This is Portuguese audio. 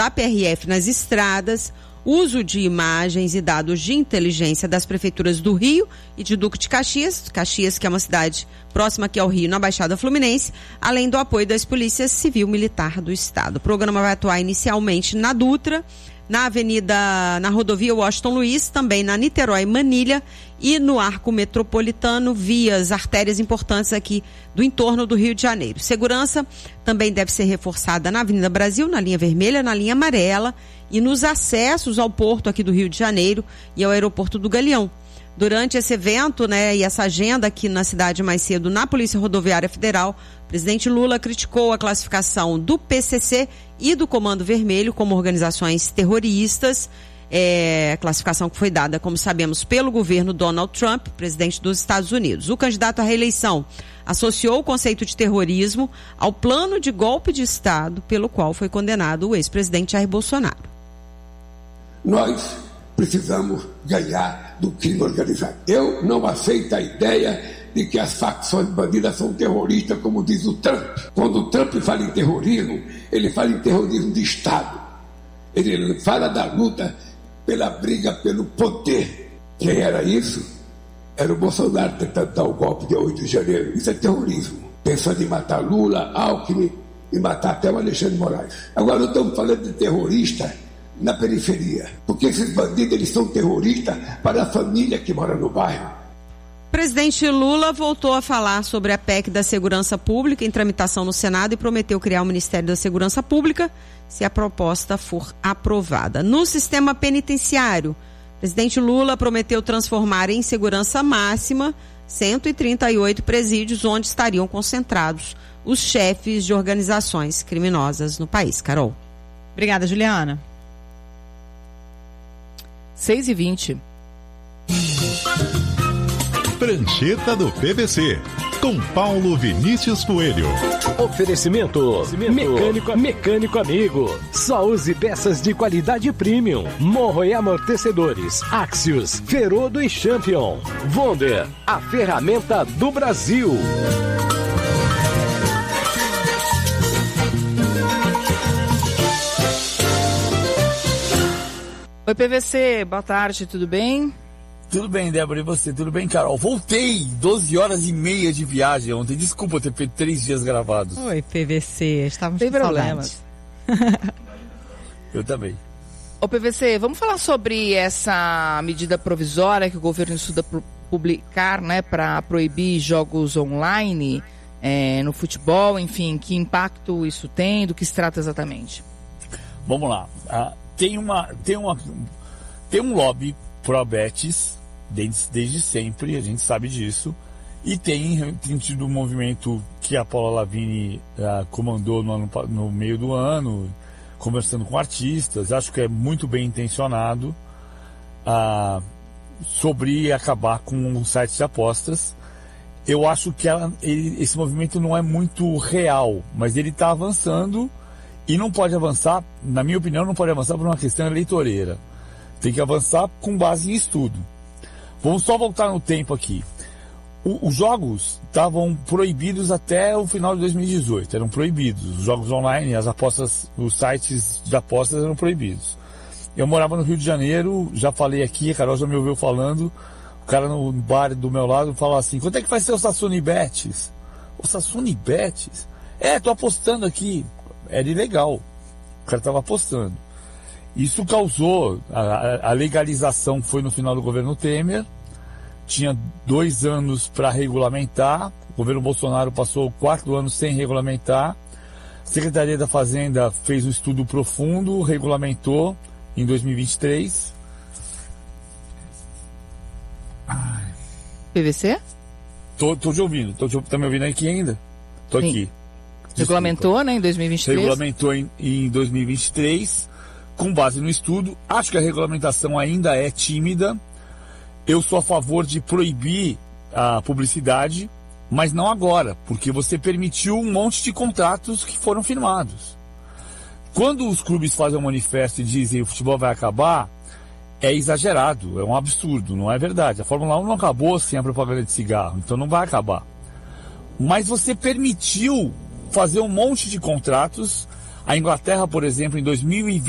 da PRF nas estradas, uso de imagens e dados de inteligência das prefeituras do Rio e de Duque de Caxias, que é uma cidade próxima aqui ao Rio, na Baixada Fluminense, além do apoio das polícias civil e militar do estado. O programa vai atuar inicialmente na Dutra, na rodovia Washington Luiz, também na Niterói Manilha e no Arco Metropolitano, vias, artérias importantes aqui do entorno do Rio de Janeiro. Segurança também deve ser reforçada na Avenida Brasil, na linha vermelha, na linha amarela e nos acessos ao porto aqui do Rio de Janeiro e ao aeroporto do Galeão. Durante esse evento, e essa agenda aqui na cidade mais cedo, na Polícia Rodoviária Federal, o presidente Lula criticou a classificação do PCC e do Comando Vermelho como organizações terroristas, classificação que foi dada, como sabemos, pelo governo Donald Trump, presidente dos Estados Unidos. O candidato à reeleição associou o conceito de terrorismo ao plano de golpe de Estado pelo qual foi condenado o ex-presidente Jair Bolsonaro. Nós precisamos ganhar do crime organizado. Eu não aceito a ideia de que as facções bandidas são terroristas, como diz o Trump. Quando o Trump fala em terrorismo, ele fala em terrorismo de Estado. Ele fala da luta pela briga pelo poder. Quem era isso? Era o Bolsonaro tentando dar o golpe de 8 de janeiro. Isso é terrorismo. Pensando em matar Lula, Alckmin e matar até o Alexandre de Moraes. Agora nós estamos falando de terrorista na periferia. Porque esses bandidos, eles são terroristas para a família que mora no bairro. O presidente Lula voltou a falar sobre a PEC da Segurança Pública em tramitação no Senado e prometeu criar o Ministério da Segurança Pública se a proposta for aprovada. No sistema penitenciário, o presidente Lula prometeu transformar em segurança máxima 138 presídios onde estariam concentrados os chefes de organizações criminosas no país. Carol. Obrigada, Juliana. 6h20. Prancheta do PVC, com Paulo Vinícius Coelho. Oferecimento Mecânico Amigo. Só use peças de qualidade premium. Morro e amortecedores. Axios, Ferodo e Champion. Wonder, a ferramenta do Brasil. Oi, PVC, boa tarde, tudo bem? Tudo bem, Débora, e você? Tudo bem, Carol? Voltei, 12 horas e meia de viagem ontem. Desculpa ter feito 3 dias gravados. Oi, PVC, estávamos com problemas. Eu também. Ô, PVC, vamos falar sobre essa medida provisória que o governo estuda publicar, para proibir jogos online no futebol, enfim, que impacto isso tem, do que se trata exatamente? Vamos lá. Tem um lobby pró-betis desde sempre, a gente sabe disso, e tem tido um movimento que a Paula Lavigne comandou no meio do ano, conversando com artistas. Acho que é muito bem intencionado sobre acabar com os sites de apostas. Eu acho que esse movimento não é muito real, mas ele está avançando. E não pode avançar, na minha opinião, não pode avançar por uma questão eleitoreira. Tem que avançar com base em estudo. Vamos só voltar no tempo aqui. Os jogos estavam proibidos até o final de 2018. Eram proibidos. Os jogos online, as apostas, os sites de apostas eram proibidos. Eu morava no Rio de Janeiro, já falei aqui, a Carol já me ouviu falando. O cara no bar do meu lado fala assim: quanto é que vai ser o Sassuni Bets? O Sassuni Bets? Tô apostando aqui. Era ilegal. O cara estava apostando. Isso causou, a legalização foi no final do governo Temer, tinha 2 anos para regulamentar, o governo Bolsonaro passou 4 anos sem regulamentar, a Secretaria da Fazenda fez um estudo profundo, regulamentou em 2023. PVC? Tô te ouvindo, tá me ouvindo aqui ainda? Tô Sim. Aqui. Regulamentou, em 2023? Regulamentou em 2023, com base no estudo. Acho que a regulamentação ainda é tímida. Eu sou a favor de proibir a publicidade, mas não agora, porque você permitiu um monte de contratos que foram firmados. Quando os clubes fazem um manifesto e dizem o futebol vai acabar, é exagerado, é um absurdo, não é verdade. A Fórmula 1 não acabou sem a propaganda de cigarro, então não vai acabar. Mas você permitiu fazer um monte de contratos. A Inglaterra, por exemplo, em 2020,